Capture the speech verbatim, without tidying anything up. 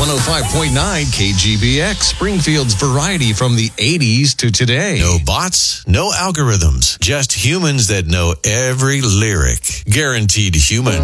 one oh five point nine K G B X, Springfield's variety from the eighties to today. No bots, no algorithms, just humans that know every lyric. Guaranteed Human.